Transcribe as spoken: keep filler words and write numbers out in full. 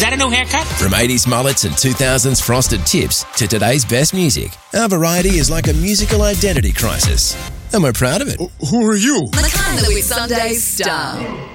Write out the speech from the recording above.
that a new haircut? From eighties mullets and two thousands frosted tips to today's best music, our variety is like a musical identity crisis. And we're proud of it. Who are you? The Kind That We Sundays star.